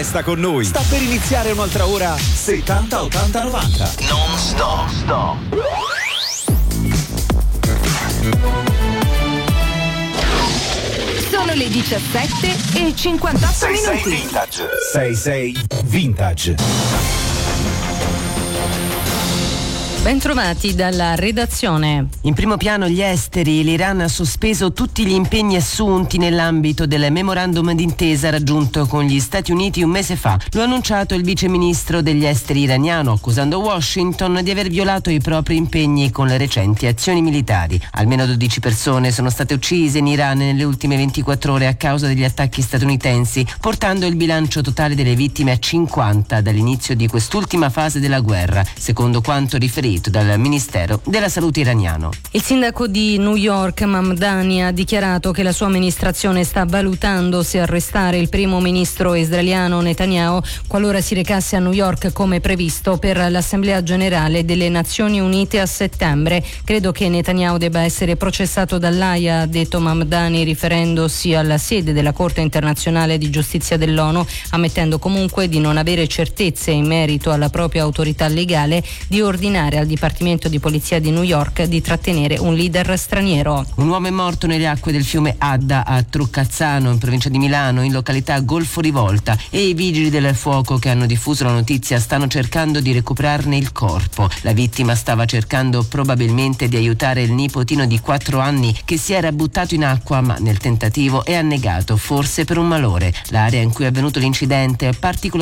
Resta con noi. Sta per iniziare un'altra ora 70 80 90. Non stop. Sono le 17:58 minuti. Vintage. 66 Vintage. Bentrovati dalla redazione. In primo piano gli esteri. L'Iran ha sospeso tutti gli impegni assunti nell'ambito del memorandum d'intesa raggiunto con gli Stati Uniti un mese fa. Lo ha annunciato il vice ministro degli esteri iraniano, accusando Washington di aver violato i propri impegni con le recenti azioni militari. Almeno 12 persone sono state uccise in Iran nelle ultime 24 ore a causa degli attacchi statunitensi, portando il bilancio totale delle vittime a 50 dall'inizio di quest'ultima fase della guerra, secondo quanto riferito dal Ministero della Salute iraniano. Il sindaco di New York, Mamdani, ha dichiarato che la sua amministrazione sta valutando se arrestare il primo ministro israeliano Netanyahu qualora si recasse a New York come previsto per l'Assemblea Generale delle Nazioni Unite a settembre. Credo che Netanyahu debba essere processato dall'Aia, ha detto Mamdani, riferendosi alla sede della Corte internazionale di giustizia dell'ONU, ammettendo comunque di non avere certezze in merito alla propria autorità legale di ordinare al Dipartimento di Polizia di New York di trattenere un leader straniero. Un uomo è morto nelle acque del fiume Adda a Truccazzano, in provincia di Milano, in località Golfo Rivolta, e i vigili del fuoco che hanno diffuso la notizia stanno cercando di recuperarne il corpo. La vittima stava cercando probabilmente di aiutare il nipotino di 4 anni che si era buttato in acqua, ma nel tentativo è annegato, forse per un malore. L'area in cui è avvenuto l'incidente è particolarmente